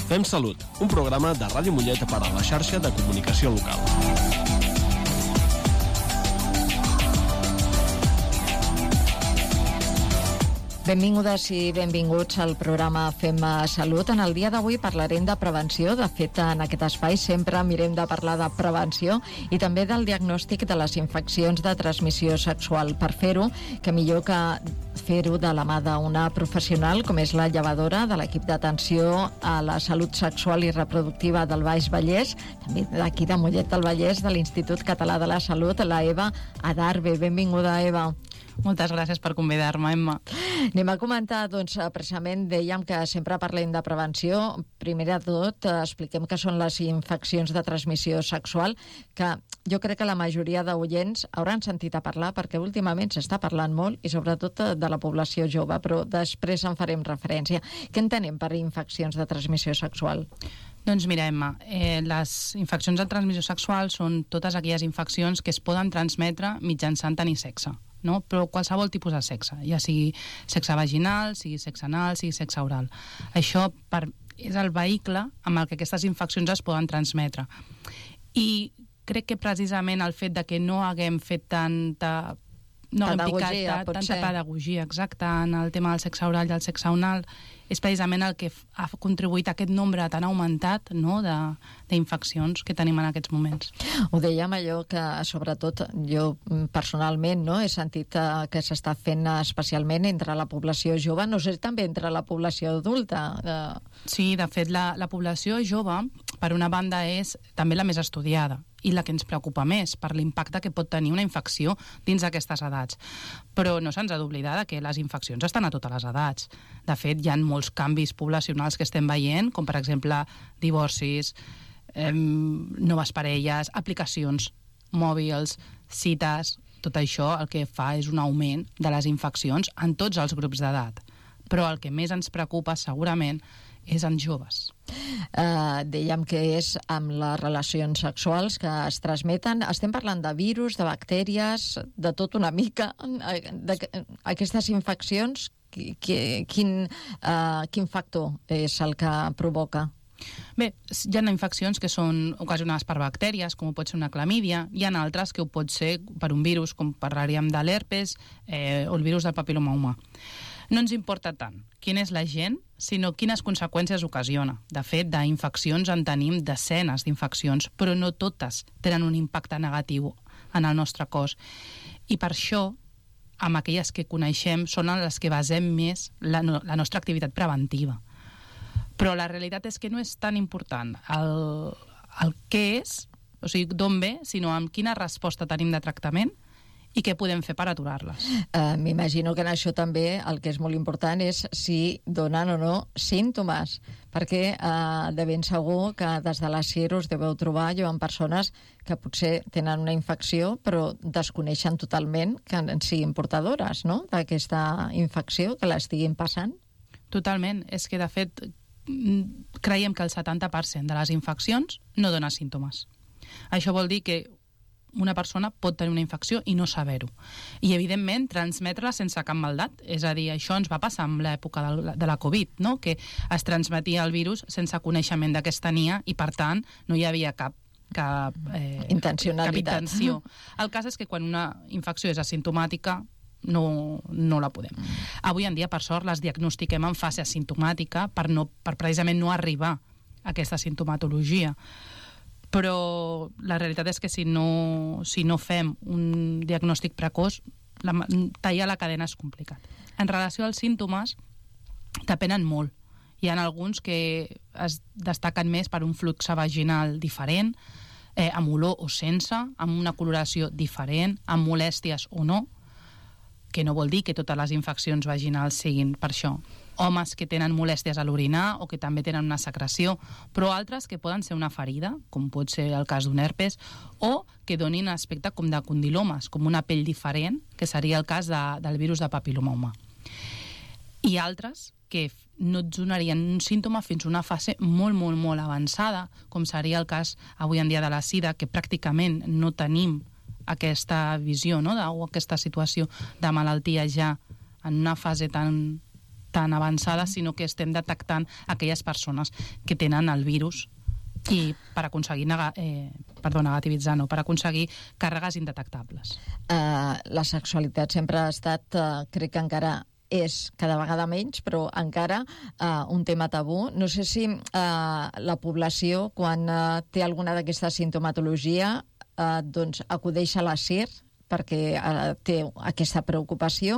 Fem Salut, un programa de Ràdio Mollet per a la xarxa de comunicació local. Benvingudes i benvinguts al programa Fem Salut. En el dia d'avui parlarem de prevenció. De fet, en aquest espai sempre mirem de parlar de prevenció i també del diagnòstic de les infeccions de transmissió sexual. Per fer-ho, que millor que fer-ho de la mà d'una professional com és la llevadora de l'equip d'atenció a la salut sexual i reproductiva del Baix Vallès, també d'aquí de Mollet del Vallès, de l'Institut Català de la Salut, la Eva Adarve. Benvinguda, Eva. Moltes gràcies per convidar-me, Emma. Anem a comentar, doncs, precisament dèiem que sempre parlem de prevenció. Primer de tot, expliquem què són les infeccions de transmissió sexual, que jo crec que la majoria d'oients hauran sentit a parlar, perquè últimament s'està parlant molt, i sobretot de la població jove, però després en farem referència. Què entenem per infeccions de transmissió sexual? Doncs mira, Emma, les infeccions de transmissió sexual són totes aquelles infeccions que es poden transmetre mitjançant tenir sexe, no? Però qualsevol tipus de sexe, ja sigui sexe vaginal, sigui sexe anal, sigui sexe oral. Això és el vehicle amb el que aquestes infeccions es poden transmetre. I crec que precisament el fet de que no haguem fet tanta pedagogia, exacte, en el tema del sexe oral i el sexe anal, és precisament el que ha contribuït a aquest nombre tan augmentat, no?, d'infeccions que tenim en aquests moments. Ho dèiem allò que, sobretot, jo personalment, no, he sentit que s'està fent especialment entre la població jove, no sé, també entre la població adulta. Sí, de fet, la població jove, per una banda, és també la més estudiada i la que ens preocupa més per l'impacte que pot tenir una infecció dins d'aquestes edats. Però no se'ns ha d'oblidar que les infeccions estan a totes les edats. De fet, hi ha molts canvis poblacionals que estem veient, com per exemple divorcis, noves parelles, aplicacions mòbils, cites. Tot això el que fa és un augment de les infeccions en tots els grups d'edat. Però el que més ens preocupa segurament és en joves. Dèiem que és amb les relacions sexuals que es transmeten. Estem parlant de virus, de bactèries, de tot una mica. Aquestes infeccions, quin factor és el que provoca? Bé, hi ha infeccions que són ocasionades per bactèries, com pot ser una clamídia. Hi ha altres que ho pot ser per un virus, com parlaríem de l'herpes o el virus del papil·loma humà. No ens importa tant quin és l'agent, sinó quines conseqüències ocasiona. De fet, d'infeccions en tenim desenes d'infeccions, però no totes tenen un impacte negatiu en el nostre cos. I per això, amb aquelles que coneixem, són en les que basem més la nostra activitat preventiva. Però la realitat és que no és tan important el què és, o sigui, d'on ve, sinó amb quina resposta tenim de tractament i què podem fer per aturar-les. M'imagino que en això també el que és molt important és si donen o no símptomes, perquè de ben segur que des de la SIR us deveu trobar amb persones que potser tenen una infecció però desconeixen totalment que siguin portadores, no?, d'aquesta infecció, que l'estiguin passant. Totalment. És que, de fet, creiem que el 70% de les infeccions no dona símptomes. Això vol dir que una persona pot tenir una infecció i no saber-ho. I, evidentment, transmetre-la sense cap maldat. És a dir, això ens va passar amb l'època de la Covid, no?, que es transmetia el virus sense coneixement de què es tenia i, per tant, no hi havia cap intencionalitat. Cap intenció. El cas és que quan una infecció és asimptomàtica, no la podem. Avui en dia, per sort, les diagnostiquem en fase asimptomàtica per precisament no arribar a aquesta sintomatologia. Però la realitat és que si no fem un diagnòstic precoç, tallar la cadena és complicat. En relació als símptomes, depenen molt. Hi ha alguns que es destaquen més per un flux vaginal diferent, amb olor o sense, amb una coloració diferent, amb molèsties o no, que no vol dir que totes les infeccions vaginals siguin per això. Homes que tenen molèsties a l'orinar o que també tenen una secreció, però altres que poden ser una ferida, com pot ser el cas d'un herpes, o que donin aspecte com de condilomes, com una pell diferent, que seria el cas del virus de papil·loma humà. I altres que no et donarien un símptoma fins a una fase molt, molt, molt avançada, com seria el cas avui en dia de la sida, que pràcticament no tenim aquesta visió, no?, o aquesta situació de malaltia ja en una fase tan tan avançada, sinó que estem detectant aquelles persones que tenen el virus i per aconseguir negativitzar, per aconseguir càrregues indetectables. La sexualitat sempre ha estat, crec que encara és cada vegada menys, però encara un tema tabú. No sé si la població, quan té alguna d'aquesta sintomatologia, doncs acudeix a la SIR perquè té aquesta preocupació,